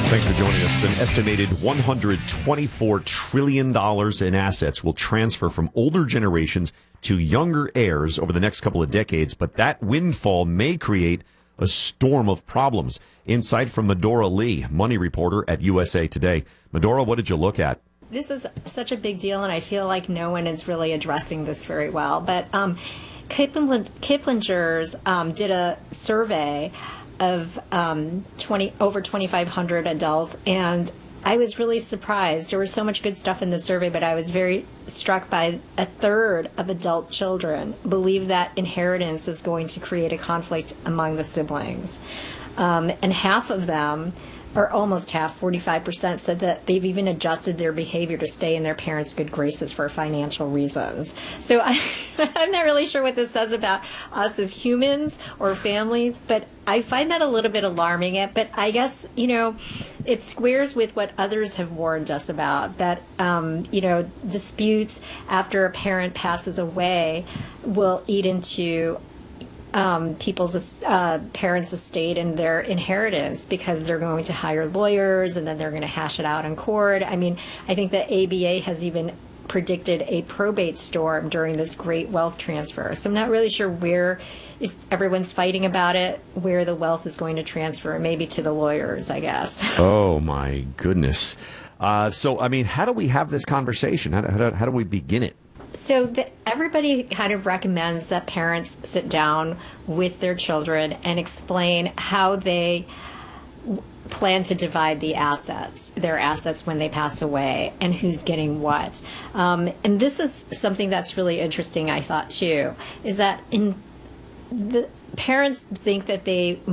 Thanks for joining us. An estimated $124 trillion in assets will transfer from older generations to younger heirs over the next couple of decades, but that windfall may create a storm of problems. Insight from Medora Lee, money reporter at USA Today. Medora, what did you look at? This is such a big deal, and I feel like no one is really addressing this very well. But Kiplinger's did a survey of over 2,500 adults, and I was really surprised. There was so much good stuff in the survey, but I was very struck by a third of adult children believe that inheritance is going to create a conflict among the siblings. And half of them, or almost half, 45%, said that they've even adjusted their behavior to stay in their parents' good graces for financial reasons. So I'm not really sure what this says about us as humans or families, but I find that a little bit alarming. But I guess, it squares with what others have warned us about, that, disputes after a parent passes away will eat into people's parents' estate and their inheritance, because they're going to hire lawyers and then they're going to hash it out in court. I mean, I think the ABA has even predicted a probate storm during this great wealth transfer. So I'm not really sure if everyone's fighting about it, where the wealth is going to transfer, maybe to the lawyers, I guess. Oh, my goodness. How do we have this conversation? How do we begin it? So everybody kind of recommends that parents sit down with their children and explain how they plan to divide their assets when they pass away, and who's getting what. And this is something that's really interesting, I thought, too, is that most parents think that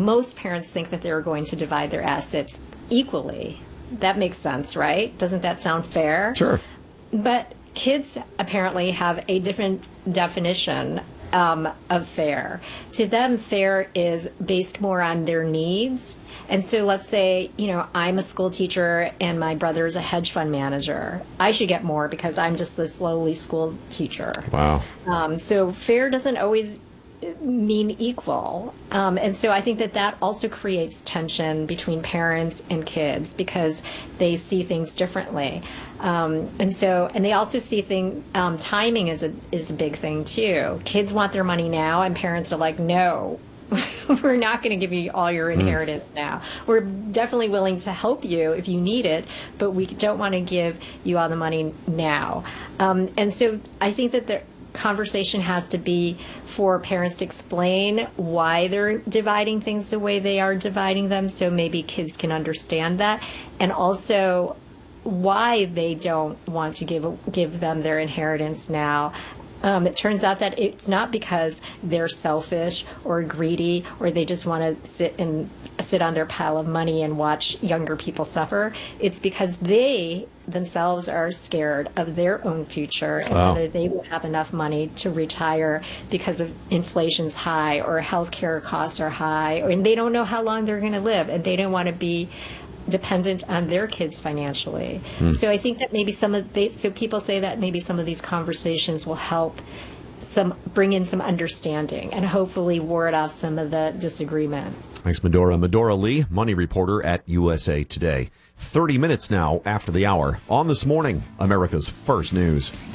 they're going to divide their assets equally. That makes sense, right? Doesn't that sound fair? Sure. But kids apparently have a different definition of fair. To them, fair is based more on their needs. And so let's say, I'm a school teacher and my brother is a hedge fund manager. I should get more because I'm just this lowly school teacher. Wow. So fair doesn't always mean equal. And so I think that also creates tension between parents and kids, because they see things differently. And they also see timing is a big thing too. Kids want their money now, and parents are like, no, we're not going to give you all your inheritance now. We're definitely willing to help you if you need it, but we don't want to give you all the money now. And so I think that the conversation has to be for parents to explain why they're dividing things the way they are dividing them, so maybe kids can understand that, and also why they don't want to give them their inheritance now. It turns out that it's not because they're selfish or greedy, or they just want to sit on their pile of money and watch younger people suffer. It's because they themselves are scared of their own future and whether they will have enough money to retire, because of inflation's high or healthcare costs are high, and they don't know how long they're going to live, and they don't want to be dependent on their kids financially. So I think that maybe so people say that maybe some of these conversations will help bring in some understanding and hopefully ward off some of the disagreements. Thanks, Medora. Medora Lee, money reporter at USA Today. 30 minutes now after the hour on This Morning, America's First News.